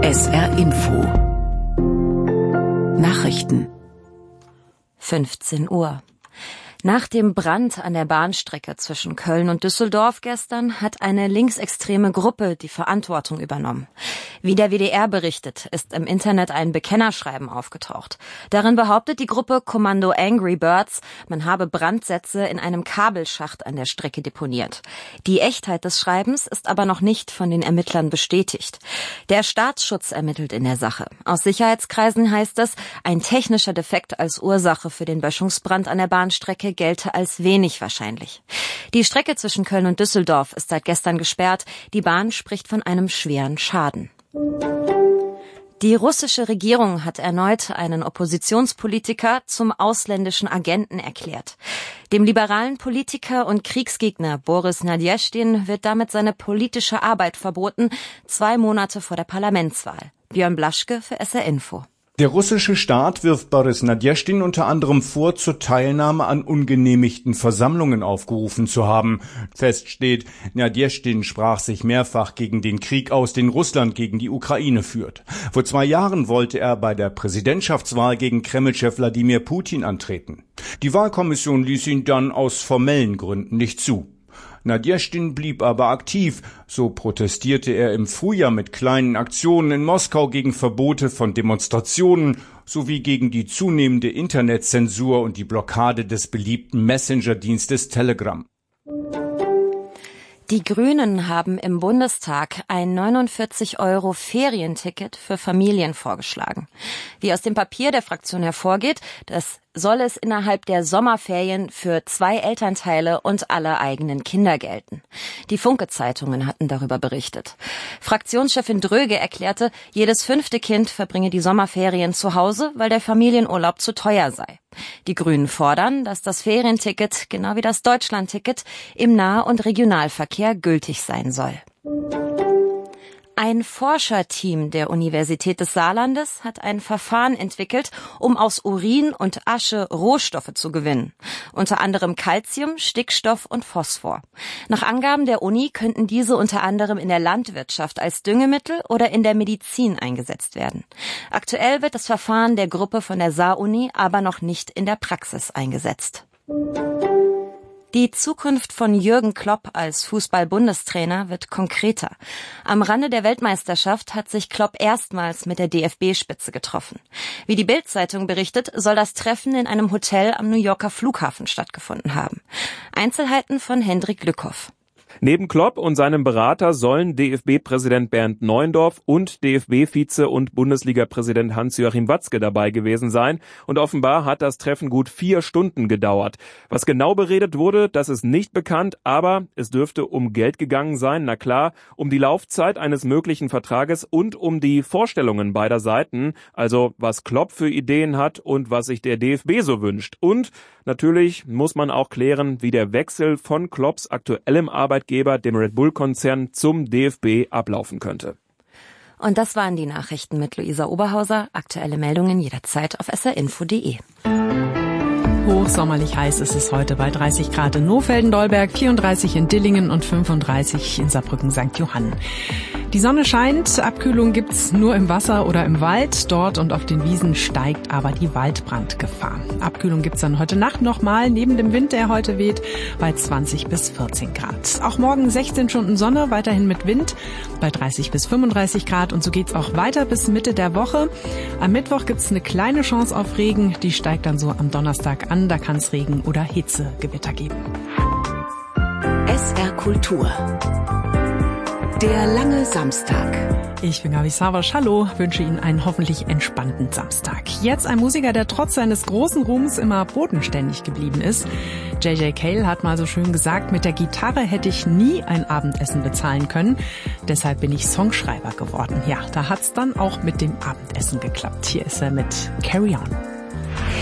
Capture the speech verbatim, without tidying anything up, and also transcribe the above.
S R Info Nachrichten fünfzehn Uhr. Nach dem Brand an der Bahnstrecke zwischen Köln und Düsseldorf gestern hat eine linksextreme Gruppe die Verantwortung übernommen. Wie der W D R berichtet, ist im Internet ein Bekennerschreiben aufgetaucht. Darin behauptet die Gruppe Kommando Angry Birds, man habe Brandsätze in einem Kabelschacht an der Strecke deponiert. Die Echtheit des Schreibens ist aber noch nicht von den Ermittlern bestätigt. Der Staatsschutz ermittelt in der Sache. Aus Sicherheitskreisen heißt es, ein technischer Defekt als Ursache für den Böschungsbrand an der Bahnstrecke gelte als wenig wahrscheinlich. Die Strecke zwischen Köln und Düsseldorf ist seit gestern gesperrt. Die Bahn spricht von einem schweren Schaden. Die russische Regierung hat erneut einen Oppositionspolitiker zum ausländischen Agenten erklärt. Dem liberalen Politiker und Kriegsgegner Boris Nadjeschtin wird damit seine politische Arbeit verboten, zwei Monate vor der Parlamentswahl. Björn Blaschke für S R Info. Der russische Staat wirft Boris Nadjeschtin unter anderem vor, zur Teilnahme an ungenehmigten Versammlungen aufgerufen zu haben. Fest steht, Nadjeschtin sprach sich mehrfach gegen den Krieg aus, den Russland gegen die Ukraine führt. Vor zwei Jahren wollte er bei der Präsidentschaftswahl gegen Kremlchef Wladimir Putin antreten. Die Wahlkommission ließ ihn dann aus formellen Gründen nicht zu. Nadjeschtin blieb aber aktiv. So protestierte er im Frühjahr mit kleinen Aktionen in Moskau gegen Verbote von Demonstrationen sowie gegen die zunehmende Internetzensur und die Blockade des beliebten Messenger-Dienstes Telegram. Die Grünen haben im Bundestag ein neunundvierzig Euro Ferienticket für Familien vorgeschlagen. Wie aus dem Papier der Fraktion hervorgeht, das soll es innerhalb der Sommerferien für zwei Elternteile und alle eigenen Kinder gelten. Die Funke-Zeitungen hatten darüber berichtet. Fraktionschefin Dröge erklärte, jedes fünfte Kind verbringe die Sommerferien zu Hause, weil der Familienurlaub zu teuer sei. Die Grünen fordern, dass das Ferienticket, genau wie das Deutschlandticket, im Nah- und Regionalverkehr gültig sein soll. Ein Forscherteam der Universität des Saarlandes hat ein Verfahren entwickelt, um aus Urin und Asche Rohstoffe zu gewinnen. Unter anderem Calcium, Stickstoff und Phosphor. Nach Angaben der Uni könnten diese unter anderem in der Landwirtschaft als Düngemittel oder in der Medizin eingesetzt werden. Aktuell wird das Verfahren der Gruppe von der Saar-Uni aber noch nicht in der Praxis eingesetzt. Die Zukunft von Jürgen Klopp als Fußball-Bundestrainer wird konkreter. Am Rande der Weltmeisterschaft hat sich Klopp erstmals mit der D F B-Spitze getroffen. Wie die Bild-Zeitung berichtet, soll das Treffen in einem Hotel am New Yorker Flughafen stattgefunden haben. Einzelheiten von Hendrik Lückhoff. Neben Klopp und seinem Berater sollen D F B-Präsident Bernd Neuendorf und D F B-Vize und Bundesliga-Präsident Hans-Joachim Watzke dabei gewesen sein. Und offenbar hat das Treffen gut vier Stunden gedauert. Was genau beredet wurde, das ist nicht bekannt, aber es dürfte um Geld gegangen sein. Na klar, um die Laufzeit eines möglichen Vertrages und um die Vorstellungen beider Seiten. Also was Klopp für Ideen hat und was sich der D F B so wünscht. Und natürlich muss man auch klären, wie der Wechsel von Klopps aktuellem Arbeitgeber, dem Red Bull-Konzern, zum D F B ablaufen könnte. Und das waren die Nachrichten mit Luisa Oberhauser. Aktuelle Meldungen jederzeit auf s r info punkt d e. Hochsommerlich heiß ist es heute bei dreißig Grad in Nohfelden-Dolberg, vierunddreißig in Dillingen und fünfunddreißig in Saarbrücken-Sankt Johann. Die Sonne scheint, Abkühlung gibt's nur im Wasser oder im Wald. Dort und auf den Wiesen steigt aber die Waldbrandgefahr. Abkühlung gibt's dann heute Nacht nochmal, neben dem Wind, der heute weht, bei zwanzig bis vierzehn Grad. Auch morgen sechzehn Stunden Sonne, weiterhin mit Wind, bei dreißig bis fünfunddreißig Grad. Und so geht's auch weiter bis Mitte der Woche. Am Mittwoch gibt's eine kleine Chance auf Regen, die steigt dann so am Donnerstag an. Da kann es Regen- oder Hitzegewitter geben. S R Kultur. Der lange Samstag. Ich bin Gabi Savasch, hallo, wünsche Ihnen einen hoffentlich entspannten Samstag. Jetzt ein Musiker, der trotz seines großen Ruhms immer bodenständig geblieben ist. J J Cale hat mal so schön gesagt, mit der Gitarre hätte ich nie ein Abendessen bezahlen können. Deshalb bin ich Songschreiber geworden. Ja, da hat's dann auch mit dem Abendessen geklappt. Hier ist er mit Carry On.